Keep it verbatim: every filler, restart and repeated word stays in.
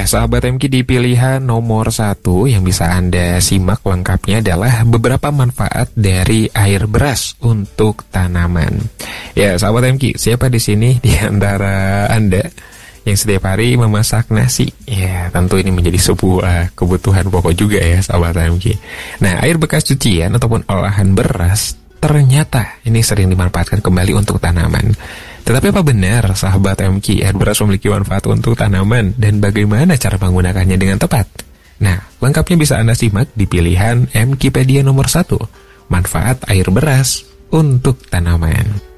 sahabat M K, di pilihan nomor satu yang bisa Anda simak lengkapnya adalah beberapa manfaat dari air beras untuk tanaman. Ya, sahabat M K, siapa di sini di antara Anda yang setiap hari memasak nasi? Ya, tentu ini menjadi sebuah kebutuhan pokok juga ya, sahabat M K. Nah, air bekas cucian ataupun olahan beras ternyata ini sering dimanfaatkan kembali untuk tanaman. Tetapi apa benar, sahabat M K, air beras memiliki manfaat untuk tanaman dan bagaimana cara menggunakannya dengan tepat? Nah, lengkapnya bisa Anda simak di pilihan M K Pedia nomor satu, manfaat air beras untuk tanaman.